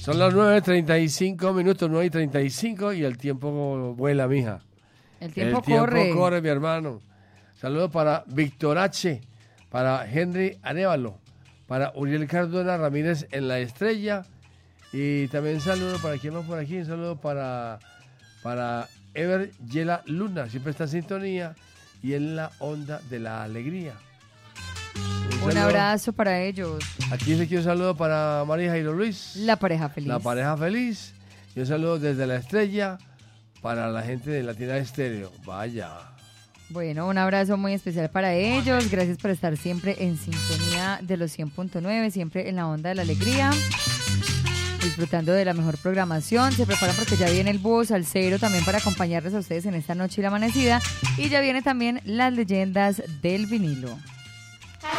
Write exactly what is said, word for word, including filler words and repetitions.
Son las nueve treinta y cinco minutos, nueve y treinta y cinco y el tiempo vuela, mija. El tiempo el tiempo corre. corre, mi hermano. Saludos para Víctor H., para Henry Arevalo, para Uriel Cardona Ramírez en La Estrella. Y también saludo para quién más por aquí, un saludo para, para Ever Yela Luna, siempre está en sintonía y en la onda de la alegría. Un, un abrazo para ellos. Aquí dice que un saludo para María Jairo Luis. La pareja feliz. La pareja feliz. Y un saludo desde La Estrella para la gente de Latina Estéreo. Vaya. Bueno, un abrazo muy especial para ellos. Gracias por estar siempre en sintonía de los cien punto nueve, siempre en la onda de la alegría, disfrutando de la mejor programación. Se preparan porque ya viene el búho salsero también para acompañarles a ustedes en esta noche y la amanecida. Y ya viene también las leyendas del vinilo.